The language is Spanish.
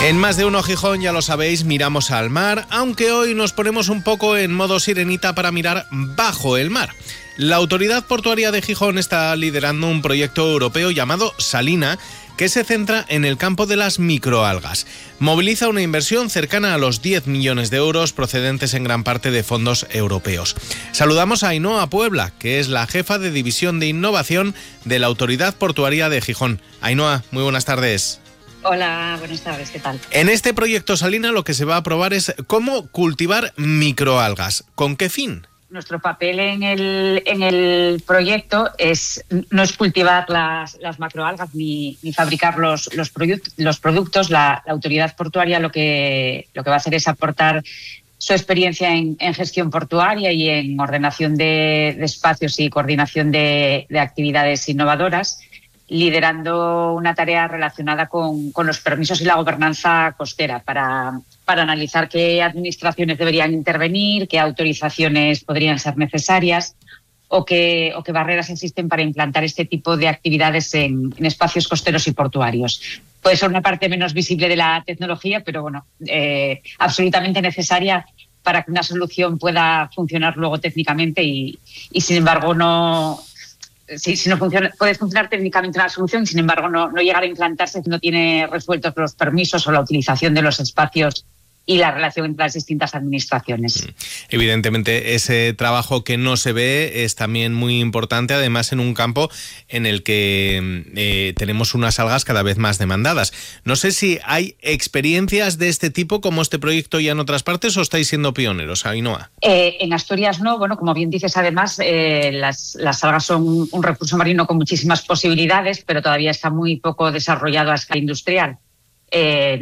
En Más de Uno Gijón, ya lo sabéis, miramos al mar, aunque hoy nos ponemos un poco en modo sirenita para mirar bajo el mar. La Autoridad Portuaria de Gijón está liderando un proyecto europeo llamado Salina, que se centra en el campo de las microalgas. Moviliza una inversión cercana a los 10 millones de euros procedentes en gran parte de fondos europeos. Saludamos a Ainhoa Puebla, que es la jefa de División de Innovación de la Autoridad Portuaria de Gijón. Ainhoa, muy buenas tardes. Hola, buenas tardes, ¿qué tal? En este proyecto Salina lo que se va a probar es cómo cultivar microalgas. ¿Con qué fin? Nuestro papel en el proyecto no es cultivar las macroalgas ni fabricar los productos. La autoridad portuaria lo que va a hacer es aportar su experiencia en gestión portuaria y en ordenación de espacios y coordinación de actividades innovadoras, liderando una tarea relacionada con los permisos y la gobernanza costera para analizar qué administraciones deberían intervenir, qué autorizaciones podrían ser necesarias o qué barreras existen para implantar este tipo de actividades en espacios costeros y portuarios. Puede ser una parte menos visible de la tecnología, pero bueno, absolutamente necesaria para que una solución pueda funcionar luego técnicamente y sin embargo no... Si no funciona, puede funcionar técnicamente una solución, sin embargo no llegar a implantarse si no tiene resueltos los permisos o la utilización de los espacios y la relación entre las distintas administraciones. Evidentemente, ese trabajo que no se ve es también muy importante, además en un campo en el que tenemos unas algas cada vez más demandadas. No sé si hay experiencias de este tipo, como este proyecto ya en otras partes, o estáis siendo pioneros, Ainhoa. En Asturias no, bueno, como bien dices, además las algas son un recurso marino con muchísimas posibilidades, pero todavía está muy poco desarrollado a escala industrial.